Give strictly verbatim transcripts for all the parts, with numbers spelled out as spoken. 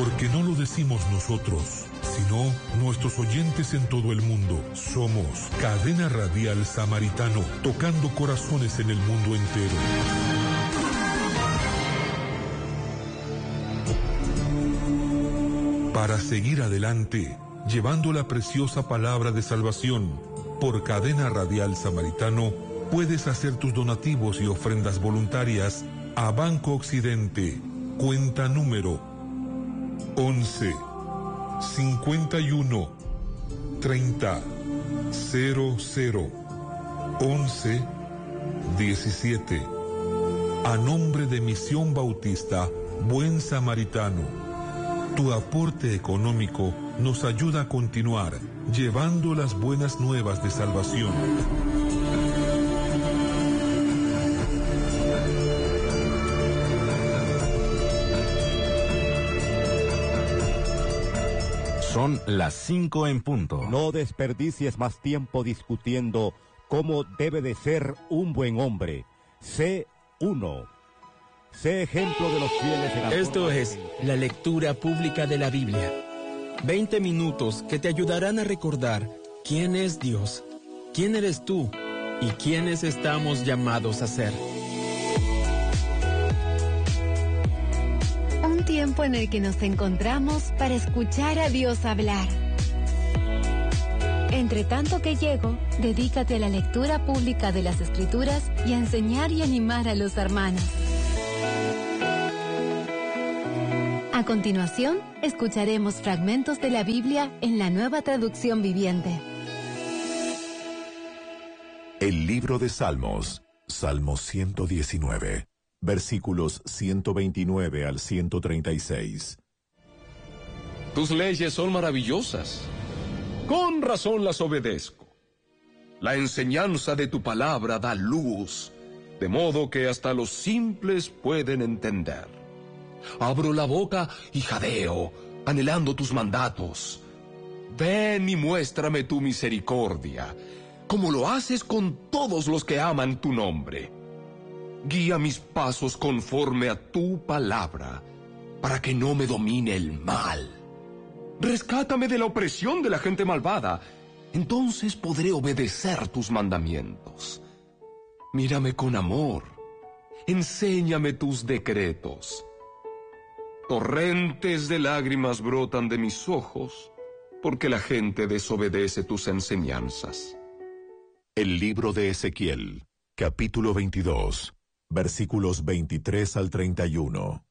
Porque no lo decimos nosotros, sino nuestros oyentes en todo el mundo. Somos Cadena Radial Samaritano, tocando corazones en el mundo entero. Para seguir adelante, llevando la preciosa palabra de salvación, por Cadena Radial Samaritano, puedes hacer tus donativos y ofrendas voluntarias a Banco Occidente, cuenta número once, cincuenta y uno, treinta, cero cero, once, diecisiete. A nombre de Misión Bautista Buen Samaritano. Tu aporte económico nos ayuda a continuar llevando las buenas nuevas de salvación. Son las cinco en punto. No desperdicies más tiempo discutiendo cómo debe de ser un buen hombre. Sé uno. Sé ejemplo de los fieles en la Esto es la lectura pública de la Biblia. Veinte minutos que te ayudarán a recordar quién es Dios, quién eres tú y quiénes estamos llamados a ser. Un tiempo en el que nos encontramos para escuchar a Dios hablar. Entre tanto que llego, dedícate a la lectura pública de las Escrituras y a enseñar y animar a los hermanos. A continuación, escucharemos fragmentos de la Biblia en la Nueva Traducción Viviente. El libro de Salmos, Salmo ciento diecinueve, versículos ciento veintinueve al ciento treinta y seis. Tus leyes son maravillosas. Con razón las obedezco. La enseñanza de tu palabra da luz, de modo que hasta los simples pueden entender. Abro la boca y jadeo, anhelando tus mandatos. Ven y muéstrame tu misericordia, como lo haces con todos los que aman tu nombre. Guía mis pasos conforme a tu palabra, para que no me domine el mal. Rescátame de la opresión de la gente malvada, entonces podré obedecer tus mandamientos. Mírame con amor, enséñame tus decretos. Torrentes de lágrimas brotan de mis ojos, porque la gente desobedece tus enseñanzas. El libro de Ezequiel, capítulo veintidós, versículos veintitrés al treinta y uno.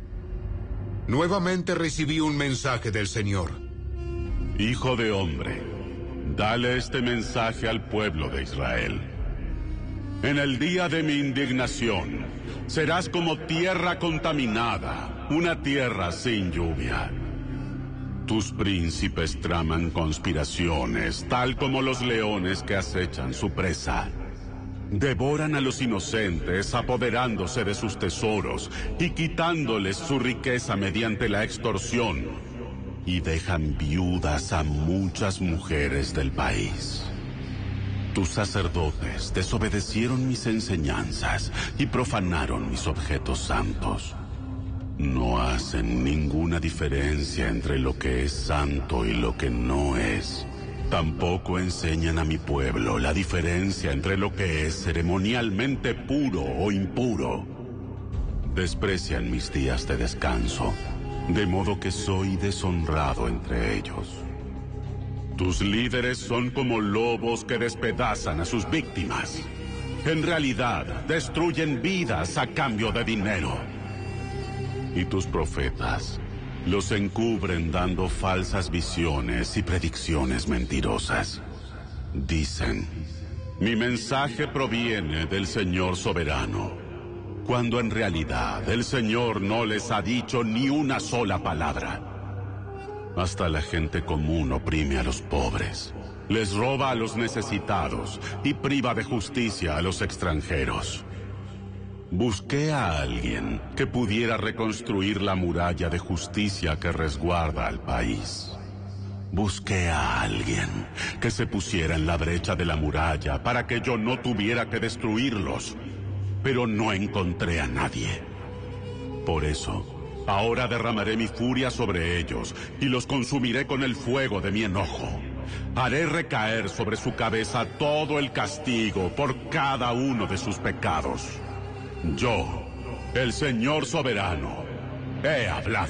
Nuevamente recibí un mensaje del Señor. Hijo de hombre, dale este mensaje al pueblo de Israel. En el día de mi indignación, serás como tierra contaminada, una tierra sin lluvia. Tus príncipes traman conspiraciones, tal como los leones que acechan su presa. Devoran a los inocentes, apoderándose de sus tesoros y quitándoles su riqueza mediante la extorsión. Y dejan viudas a muchas mujeres del país. Tus sacerdotes desobedecieron mis enseñanzas y profanaron mis objetos santos. No hacen ninguna diferencia entre lo que es santo y lo que no es. Tampoco enseñan a mi pueblo la diferencia entre lo que es ceremonialmente puro o impuro. Desprecian mis días de descanso, de modo que soy deshonrado entre ellos. Tus líderes son como lobos que despedazan a sus víctimas. En realidad, destruyen vidas a cambio de dinero. Y tus profetas los encubren dando falsas visiones y predicciones mentirosas. Dicen, mi mensaje proviene del Señor soberano, cuando en realidad el Señor no les ha dicho ni una sola palabra. Hasta la gente común oprime a los pobres, les roba a los necesitados y priva de justicia a los extranjeros. Busqué a alguien que pudiera reconstruir la muralla de justicia que resguarda al país. Busqué a alguien que se pusiera en la brecha de la muralla para que yo no tuviera que destruirlos, pero no encontré a nadie. Por eso, Ahora derramaré mi furia sobre ellos y los consumiré con el fuego de mi enojo. Haré recaer sobre su cabeza todo el castigo por cada uno de sus pecados. Yo, el Señor soberano, he hablado.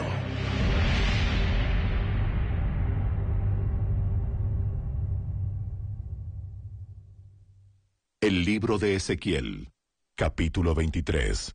El libro de Ezequiel, capítulo veintitrés.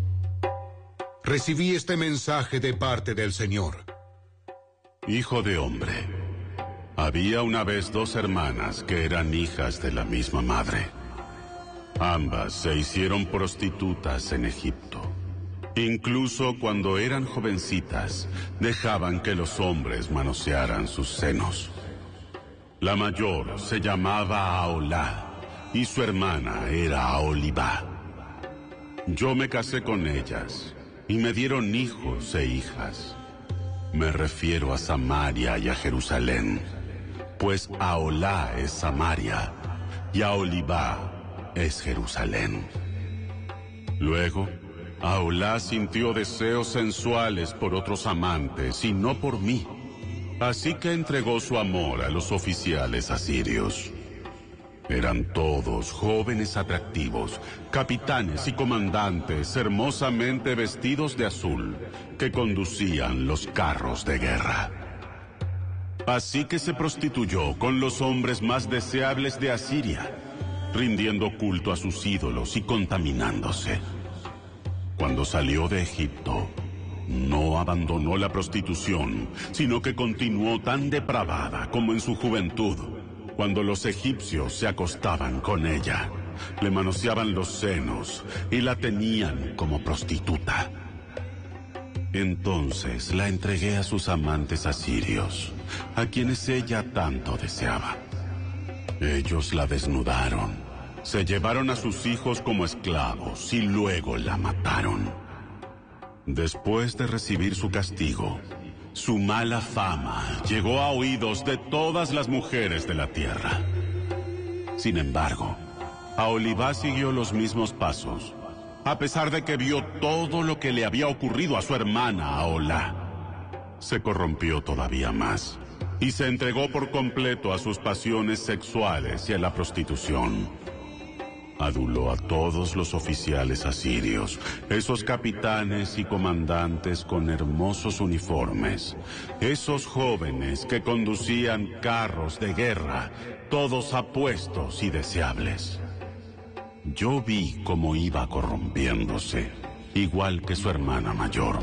Recibí este mensaje de parte del Señor. Hijo de hombre, había una vez dos hermanas que eran hijas de la misma madre. Ambas se hicieron prostitutas en Egipto. Incluso cuando eran jovencitas, dejaban que los hombres manosearan sus senos. La mayor se llamaba Aholá y su hermana era Aholibá. Yo me casé con ellas y me dieron hijos e hijas. Me refiero a Samaria y a Jerusalén, pues Aholá es Samaria y Aholibá es Jerusalén. Luego, Aholá sintió deseos sensuales por otros amantes y no por mí, así que entregó su amor a los oficiales asirios. Eran todos jóvenes atractivos, capitanes y comandantes hermosamente vestidos de azul, que conducían los carros de guerra. Así que se prostituyó con los hombres más deseables de Asiria, rindiendo culto a sus ídolos y contaminándose. Cuando salió de Egipto, no abandonó la prostitución, sino que continuó tan depravada como en su juventud, cuando los egipcios se acostaban con ella, le manoseaban los senos y la tenían como prostituta. Entonces la entregué a sus amantes asirios, a quienes ella tanto deseaba. Ellos la desnudaron, se llevaron a sus hijos como esclavos y luego la mataron. Después de recibir su castigo, su mala fama llegó a oídos de todas las mujeres de la tierra. Sin embargo, Aholibá siguió los mismos pasos, a pesar de que vio todo lo que le había ocurrido a su hermana Aholá. Se corrompió todavía más y se entregó por completo a sus pasiones sexuales y a la prostitución. Aduló a todos los oficiales asirios, esos capitanes y comandantes con hermosos uniformes, esos jóvenes que conducían carros de guerra, todos apuestos y deseables. Yo vi cómo iba corrompiéndose, igual que su hermana mayor.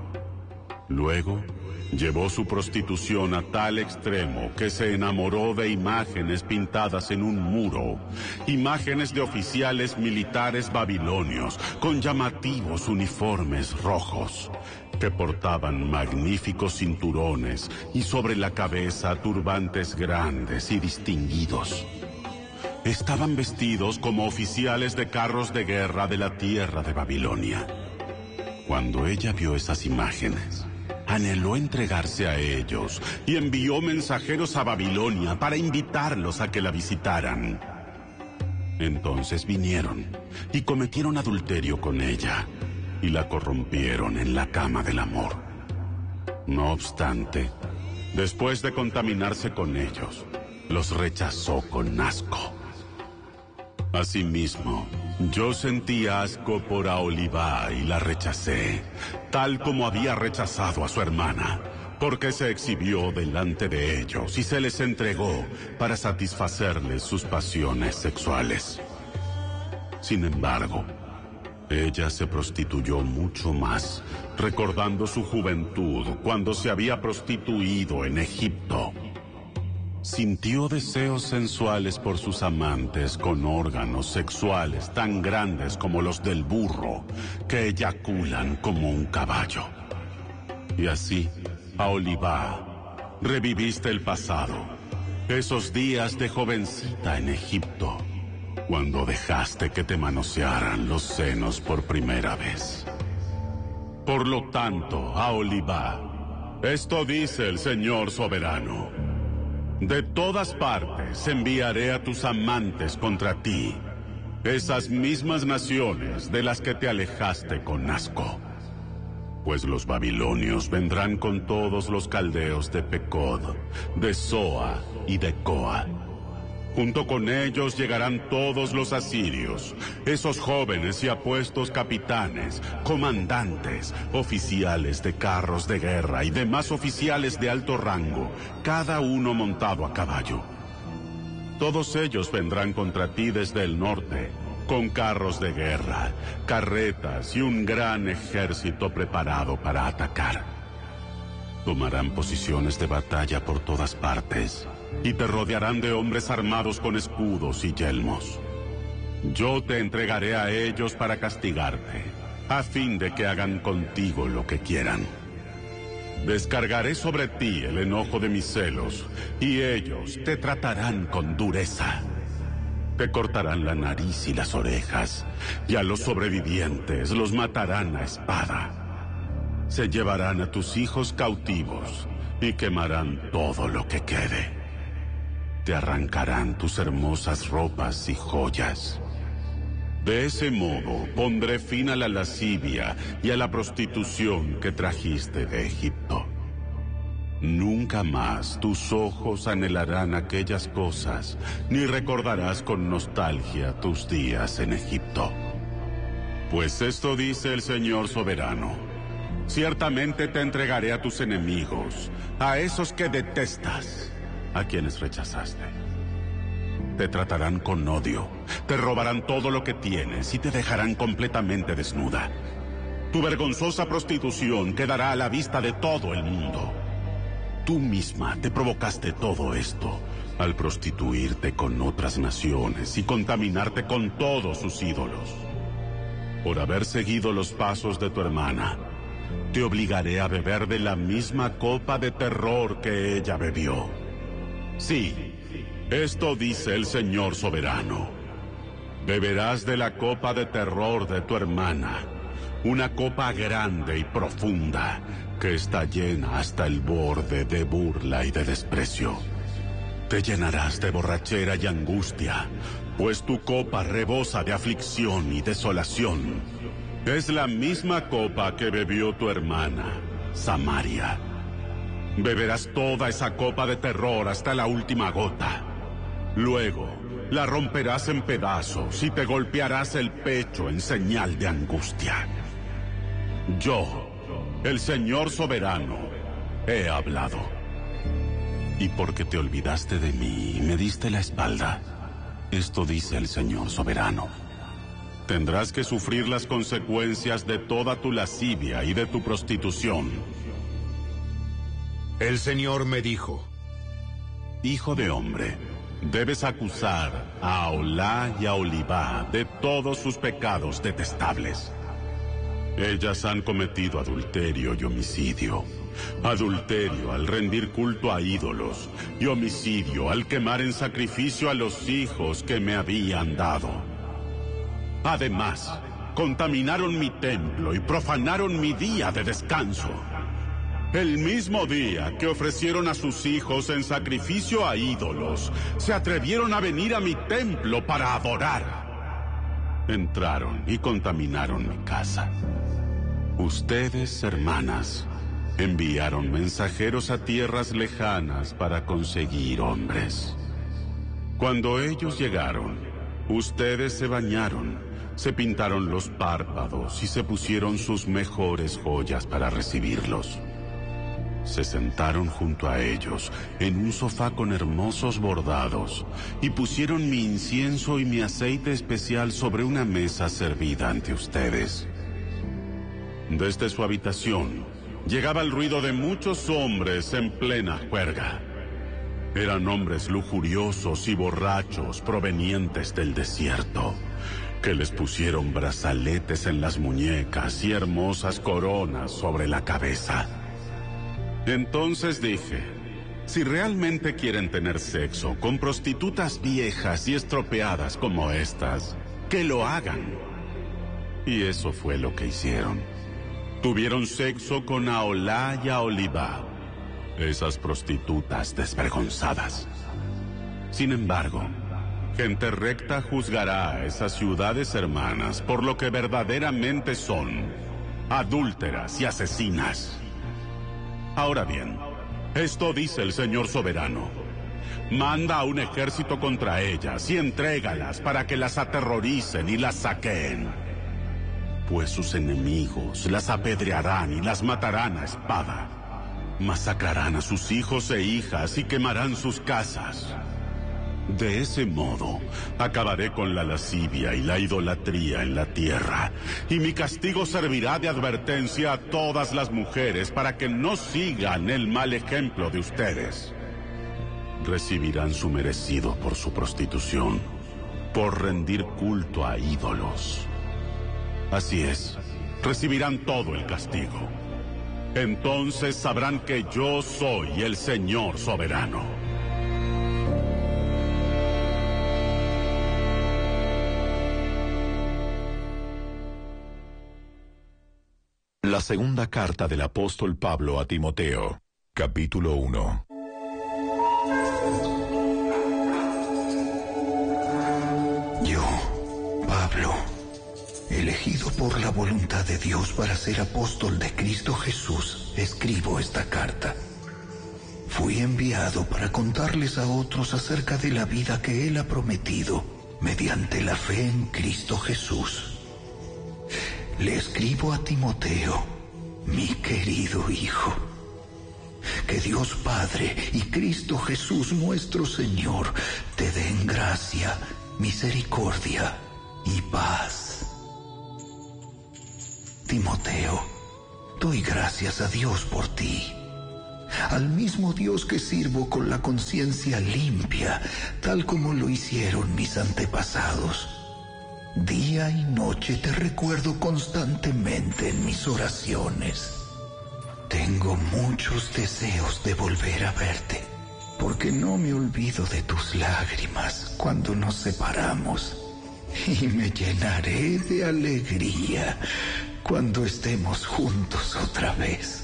Luego, llevó su prostitución a tal extremo que se enamoró de imágenes pintadas en un muro, imágenes de oficiales militares babilonios con llamativos uniformes rojos, que portaban magníficos cinturones y sobre la cabeza turbantes grandes y distinguidos. Estaban vestidos como oficiales de carros de guerra de la tierra de Babilonia. Cuando ella vio esas imágenes, anheló entregarse a ellos y envió mensajeros a Babilonia para invitarlos a que la visitaran. Entonces vinieron y cometieron adulterio con ella y la corrompieron en la cama del amor. No obstante, después de contaminarse con ellos, los rechazó con asco. Asimismo, yo sentí asco por Aholibá y la rechacé, tal como había rechazado a su hermana, porque se exhibió delante de ellos y se les entregó para satisfacerles sus pasiones sexuales. Sin embargo, ella se prostituyó mucho más, recordando su juventud cuando se había prostituido en Egipto. Sintió deseos sensuales por sus amantes con órganos sexuales tan grandes como los del burro, que eyaculan como un caballo. Y así, Aholibá, reviviste el pasado, esos días de jovencita en Egipto, cuando dejaste que te manosearan los senos por primera vez. Por lo tanto, Aholibá, esto dice el Señor soberano: de todas partes enviaré a tus amantes contra ti, esas mismas naciones de las que te alejaste con asco. Pues los babilonios vendrán con todos los caldeos de Pecod, de Zoa y de Coa. Junto con ellos llegarán todos los asirios, esos jóvenes y apuestos capitanes, comandantes, oficiales de carros de guerra y demás oficiales de alto rango, cada uno montado a caballo. Todos ellos vendrán contra ti desde el norte, con carros de guerra, carretas y un gran ejército preparado para atacar. Tomarán posiciones de batalla por todas partes y te rodearán de hombres armados con escudos y yelmos. Yo te entregaré a ellos para castigarte, a fin de que hagan contigo lo que quieran. Descargaré sobre ti el enojo de mis celos, y ellos te tratarán con dureza. Te cortarán la nariz y las orejas, y a los sobrevivientes los matarán a espada. Se llevarán a tus hijos cautivos, y quemarán todo lo que quede. Te arrancarán tus hermosas ropas y joyas. De ese modo pondré fin a la lascivia y a la prostitución que trajiste de Egipto. Nunca más tus ojos anhelarán aquellas cosas, ni recordarás con nostalgia tus días en Egipto. Pues esto dice el Señor soberano: ciertamente te entregaré a tus enemigos, a esos que detestas, a quienes rechazaste. Te tratarán con odio, te robarán todo lo que tienes y te dejarán completamente desnuda. Tu vergonzosa prostitución quedará a la vista de todo el mundo. Tú misma te provocaste todo esto al prostituirte con otras naciones y contaminarte con todos sus ídolos. Por haber seguido los pasos de tu hermana, te obligaré a beber de la misma copa de terror que ella bebió. Sí, esto dice el Señor soberano. Beberás de la copa de terror de tu hermana, una copa grande y profunda que está llena hasta el borde de burla y de desprecio. Te llenarás de borrachera y angustia, pues tu copa rebosa de aflicción y desolación. Es la misma copa que bebió tu hermana, Samaria. Beberás toda esa copa de terror hasta la última gota. Luego, la romperás en pedazos y te golpearás el pecho en señal de angustia. Yo, el Señor soberano, he hablado. Y porque te olvidaste de mí y me diste la espalda, esto dice el Señor soberano: tendrás que sufrir las consecuencias de toda tu lascivia y de tu prostitución. El Señor me dijo: hijo de hombre, debes acusar a Aholá y a Olibá de todos sus pecados detestables. Ellas han cometido adulterio y homicidio. Adulterio al rendir culto a ídolos, y homicidio al quemar en sacrificio a los hijos que me habían dado. Además, contaminaron mi templo y profanaron mi día de descanso. El mismo día que ofrecieron a sus hijos en sacrificio a ídolos, se atrevieron a venir a mi templo para adorar. Entraron y contaminaron mi casa. Ustedes, hermanas, enviaron mensajeros a tierras lejanas para conseguir hombres. Cuando ellos llegaron, ustedes se bañaron, se pintaron los párpados y se pusieron sus mejores joyas para recibirlos. Se sentaron junto a ellos en un sofá con hermosos bordados y pusieron mi incienso y mi aceite especial sobre una mesa servida ante ustedes. Desde su habitación llegaba el ruido de muchos hombres en plena juerga. Eran hombres lujuriosos y borrachos provenientes del desierto, que les pusieron brazaletes en las muñecas y hermosas coronas sobre la cabeza. Entonces dije: si realmente quieren tener sexo con prostitutas viejas y estropeadas como estas, que lo hagan. Y eso fue lo que hicieron. Tuvieron sexo con Aholá y Aholibá, esas prostitutas desvergonzadas. Sin embargo, gente recta juzgará a esas ciudades hermanas por lo que verdaderamente son, adúlteras y asesinas. Ahora bien, esto dice el Señor soberano: manda a un ejército contra ellas y entrégalas para que las aterroricen y las saqueen. Pues sus enemigos las apedrearán y las matarán a espada. Masacrarán a sus hijos e hijas y quemarán sus casas. De ese modo, acabaré con la lascivia y la idolatría en la tierra, y mi castigo servirá de advertencia a todas las mujeres para que no sigan el mal ejemplo de ustedes. Recibirán su merecido por su prostitución, por rendir culto a ídolos. Así es, recibirán todo el castigo. Entonces sabrán que yo soy el Señor soberano. La segunda carta del apóstol Pablo a Timoteo, capítulo uno. Yo, Pablo, elegido por la voluntad de Dios para ser apóstol de Cristo Jesús, escribo esta carta. Fui enviado para contarles a otros acerca de la vida que Él ha prometido mediante la fe en Cristo Jesús. Le escribo a Timoteo, mi querido hijo. Que Dios Padre y Cristo Jesús nuestro Señor te den gracia, misericordia y paz. Timoteo, doy gracias a Dios por ti, al mismo Dios que sirvo con la conciencia limpia, tal como lo hicieron mis antepasados. Día y noche te recuerdo constantemente en mis oraciones. Tengo muchos deseos de volver a verte, porque no me olvido de tus lágrimas cuando nos separamos, y me llenaré de alegría cuando estemos juntos otra vez.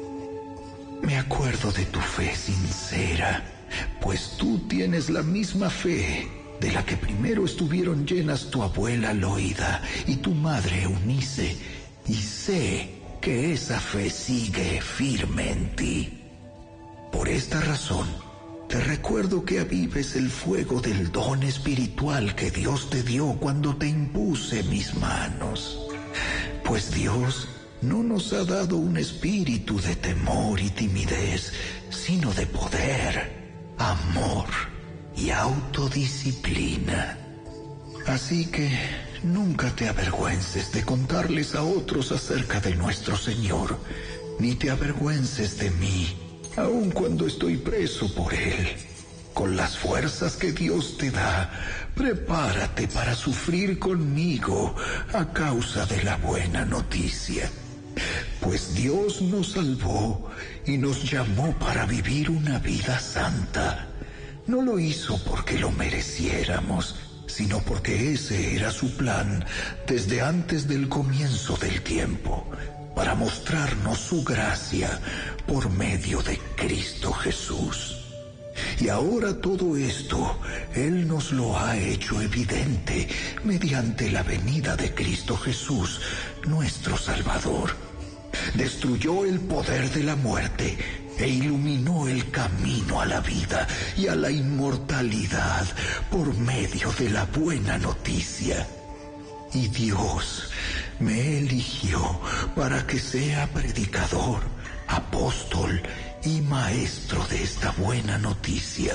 Me acuerdo de tu fe sincera, pues tú tienes la misma fe de la que primero estuvieron llenas tu abuela Loida y tu madre Eunice, y sé que esa fe sigue firme en ti. Por esta razón, te recuerdo que avives el fuego del don espiritual que Dios te dio cuando te impuse mis manos. Pues Dios no nos ha dado un espíritu de temor y timidez, sino de poder, amor y autodisciplina. Así que nunca te avergüences de contarles a otros acerca de nuestro Señor, ni te avergüences de mí, aun cuando estoy preso por Él. Con las fuerzas que Dios te da, prepárate para sufrir conmigo a causa de la buena noticia. Pues Dios nos salvó y nos llamó para vivir una vida santa. No lo hizo porque lo mereciéramos, sino porque ese era su plan desde antes del comienzo del tiempo, para mostrarnos su gracia por medio de Cristo Jesús. Y ahora todo esto, Él nos lo ha hecho evidente mediante la venida de Cristo Jesús, nuestro Salvador. Destruyó el poder de la muerte e iluminó el camino a la vida y a la inmortalidad por medio de la buena noticia. Y Dios me eligió para que sea predicador, apóstol y maestro de esta buena noticia.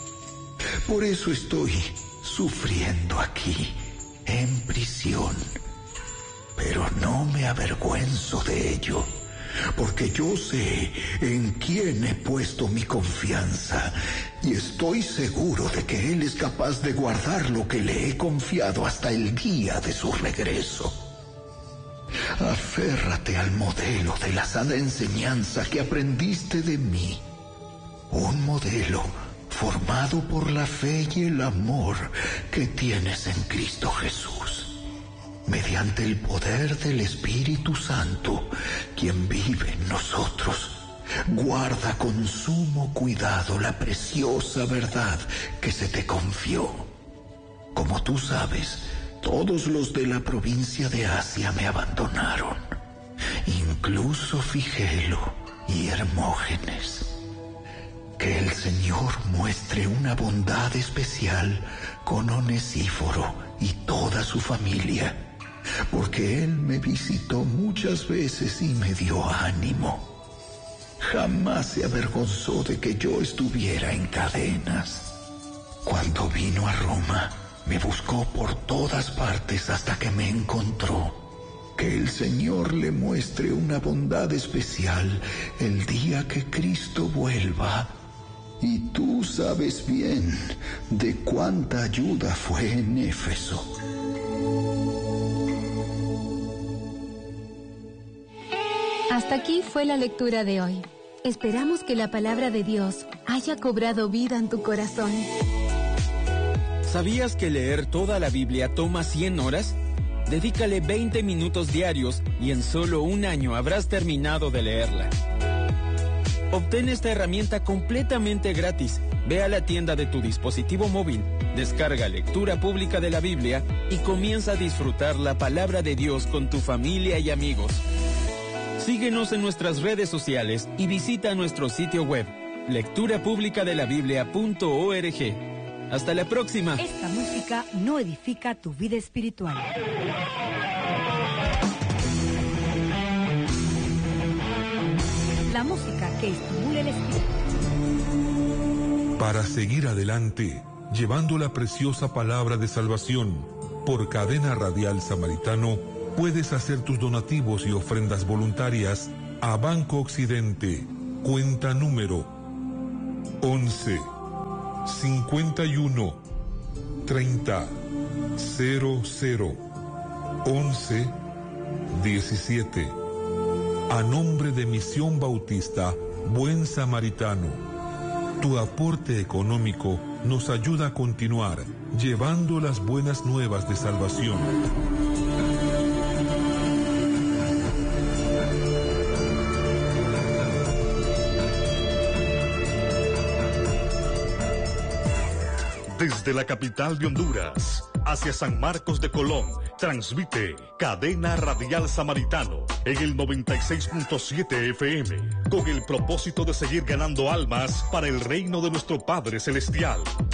Por eso estoy sufriendo aquí, en prisión. Pero no me avergüenzo de ello, porque yo sé en quién he puesto mi confianza y estoy seguro de que Él es capaz de guardar lo que le he confiado hasta el día de su regreso. Aférrate al modelo de la sana enseñanza que aprendiste de mí, un modelo formado por la fe y el amor que tienes en Cristo Jesús. Mediante el poder del Espíritu Santo, quien vive en nosotros, guarda con sumo cuidado la preciosa verdad que se te confió. Como tú sabes, todos los de la provincia de Asia me abandonaron, incluso Figelo y Hermógenes. Que el Señor muestre una bondad especial con Onesíforo y toda su familia, porque él me visitó muchas veces y me dio ánimo. Jamás se avergonzó de que yo estuviera en cadenas. Cuando vino a Roma, me buscó por todas partes hasta que me encontró. Que el Señor le muestre una bondad especial el día que Cristo vuelva. Y tú sabes bien de cuánta ayuda fue en Éfeso. Hasta aquí fue la lectura de hoy. Esperamos que la palabra de Dios haya cobrado vida en tu corazón. ¿Sabías que leer toda la Biblia toma cien horas? Dedícale veinte minutos diarios y en solo un año habrás terminado de leerla. Obtén esta herramienta completamente gratis. Ve a la tienda de tu dispositivo móvil, descarga Lectura Pública de la Biblia y comienza a disfrutar la palabra de Dios con tu familia y amigos. Síguenos en nuestras redes sociales y visita nuestro sitio web, lectura pública de la biblia punto org. Hasta la próxima. Esta música no edifica tu vida espiritual. La música que estimula el espíritu. Para seguir adelante, llevando la preciosa palabra de salvación por Cadena Radial Samaritano, puedes hacer tus donativos y ofrendas voluntarias a Banco Occidente, cuenta número once, cincuenta y uno, treinta, cero cero, once, diecisiete. A nombre de Misión Bautista Buen Samaritano, tu aporte económico nos ayuda a continuar llevando las buenas nuevas de salvación. Desde la capital de Honduras hacia San Marcos de Colón, transmite Cadena Radial Samaritano en el noventa y seis punto siete F M, con el propósito de seguir ganando almas para el reino de nuestro Padre Celestial.